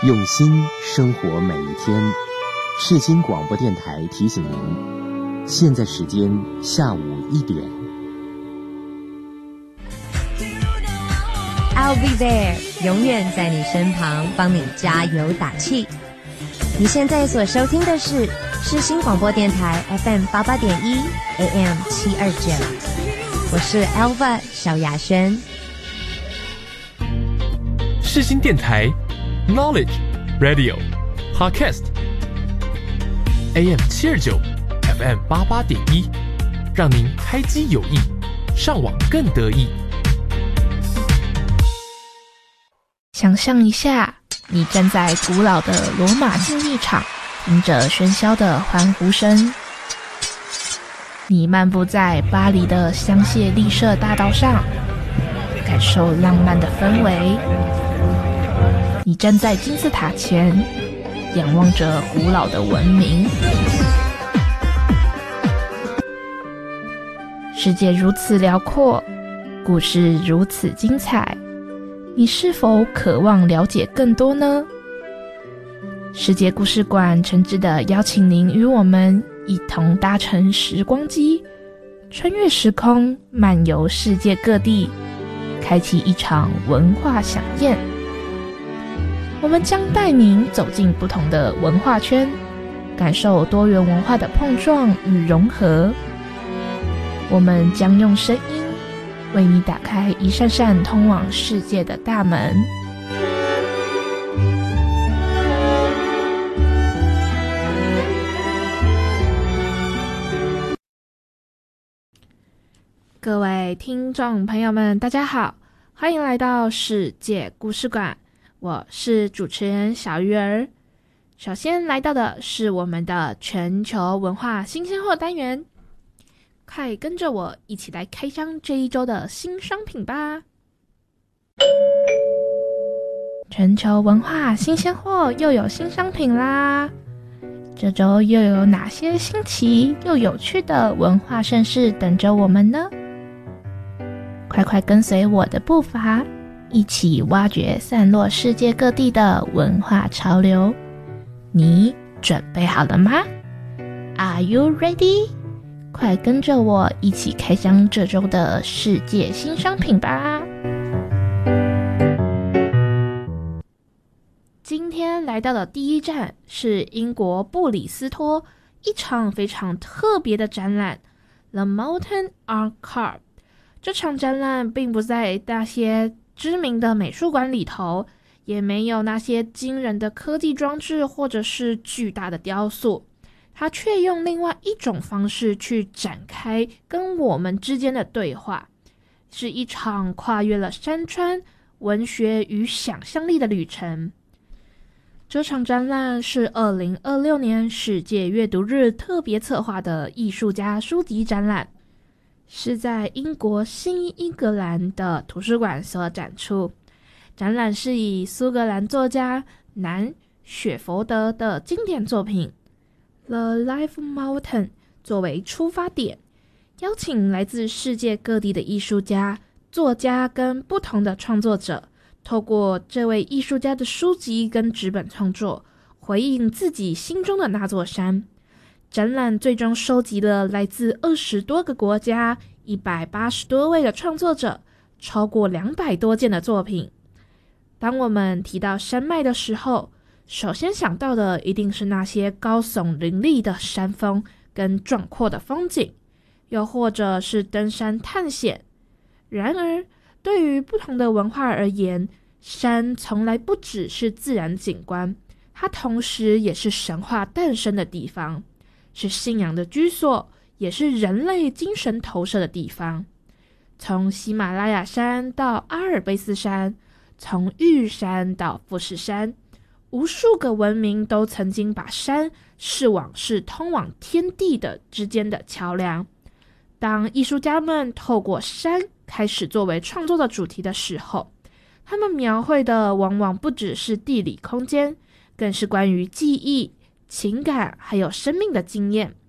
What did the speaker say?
用心生活每一天。世新广播电台提醒您，现在时间下午1点。 I'll be there， 永远在你身旁，帮你加油打气。你现在所收听的是世新广播电台 FM 88.1 AM 729，我是 Alva 萧亚轩。 世新电台 Knowledge Radio Podcast AM 729 FM 88.1，让您开机有益，上网更得意。 想象一下，你站在古老的罗马竞技场，听着喧嚣的欢呼声。你漫步在巴黎的香榭丽舍大道上，感受浪漫的氛围。你站在金字塔前，仰望着古老的文明。世界如此辽阔，故事如此精彩，你是否渴望了解更多呢？世界故事馆诚挚地邀请您与我们一同搭乘时光机，穿越时空，漫游世界各地，开启一场文化飨宴。我们将带您走进不同的文化圈，感受多元文化的碰撞与融合。我们将用声音为你打开一扇扇通往世界的大门。各位听众朋友们，大家好，欢迎来到世界故事馆，我是主持人小鱼儿。首先来到的是我们的全球文化新鲜货单元，快跟着我一起来开箱这一周的新商品吧。全球文化新鲜货又有新商品啦！这周又有哪些新奇又有趣的文化盛事等着我们呢？快跟随我的步伐，一起挖掘散落世界各地的文化潮流。你准备好了吗？ Are you ready？ 快跟着我一起开箱这周的世界新商品吧！今天来到的第一站是英国布里斯托一场非常特别的展览 The Molten Archive。这场展览并不在那些知名的美术馆里头，也没有那些惊人的科技装置或者是巨大的雕塑，它却用另外一种方式去展开跟我们之间的对话，是一场跨越了山川、文学与想象力的旅程。这场展览是2026年世界阅读日特别策划的艺术家书籍展览，是在英国新英格兰的图书馆所展出。展览是以苏格兰作家南雪佛德的经典作品 The Life Mountain 作为出发点，邀请来自世界各地的艺术家、作家跟不同的创作者，透过这位艺术家的书籍跟纸本创作，回应自己心中的那座山。展览最终收集了来自20多个国家、180多位的创作者，超过200多件的作品。当我们提到山脉的时候，首先想到的一定是那些高耸林立的山峰跟壮阔的风景，又或者是登山探险。然而，对于不同的文化而言，山从来不只是自然景观，它同时也是神话诞生的地方，是信仰的居所，也是人类精神投射的地方。从喜马拉雅山到阿尔卑斯山，从玉山到富士山，无数个文明都曾经把山视往是通往天地的之间的桥梁。当艺术家们透过山开始作为创作的主题的时候，他们描绘的往往不只是地理空间，更是关于记忆、情感还有生命的经验。